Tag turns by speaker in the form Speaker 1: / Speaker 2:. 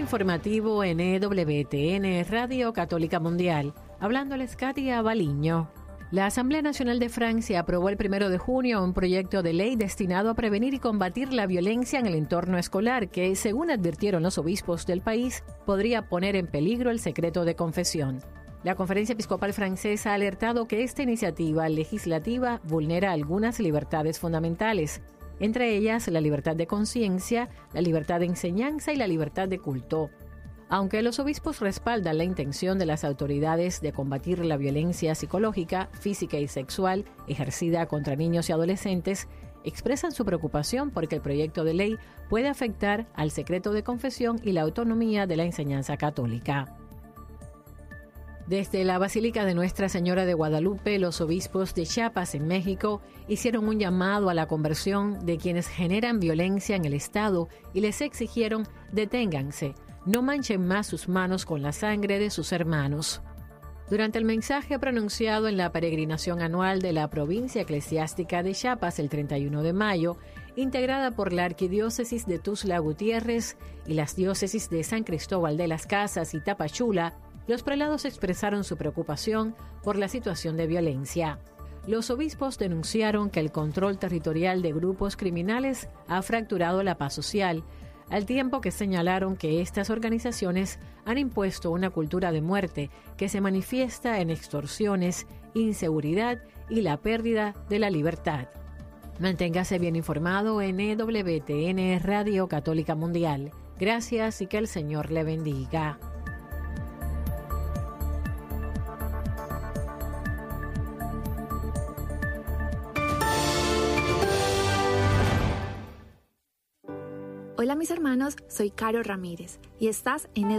Speaker 1: informativo en EWTN, Radio Católica Mundial. Hablándoles Katia Baliño. La Asamblea Nacional de Francia aprobó el 1 de junio un proyecto de ley destinado a prevenir y combatir la violencia en el entorno escolar que, según advirtieron los obispos del país, podría poner en peligro el secreto de confesión. La Conferencia Episcopal Francesa ha alertado que esta iniciativa legislativa vulnera algunas libertades fundamentales, entre ellas la libertad de conciencia, la libertad de enseñanza y la libertad de culto. Aunque los obispos respaldan la intención de las autoridades de combatir la violencia psicológica, física y sexual ejercida contra niños y adolescentes, expresan su preocupación porque el proyecto de ley puede afectar al secreto de confesión y la autonomía de la enseñanza católica. Desde la Basílica de Nuestra Señora de Guadalupe, los obispos de Chiapas, en México, hicieron un llamado a la conversión de quienes generan violencia en el Estado y les exigieron: deténganse, no manchen más sus manos con la sangre de sus hermanos. Durante el mensaje pronunciado en la peregrinación anual de la provincia eclesiástica de Chiapas el 31 de mayo, integrada por la Arquidiócesis de Tuxtla Gutiérrez y las diócesis de San Cristóbal de las Casas y Tapachula, los prelados expresaron su preocupación por la situación de violencia. Los obispos denunciaron que el control territorial de grupos criminales ha fracturado la paz social, al tiempo que señalaron que estas organizaciones han impuesto una cultura de muerte que se manifiesta en extorsiones, inseguridad y la pérdida de la libertad. Manténgase bien informado en EWTN, Radio Católica Mundial. Gracias y que el Señor le bendiga.
Speaker 2: Hola mis hermanos, soy Caro Ramírez y estás en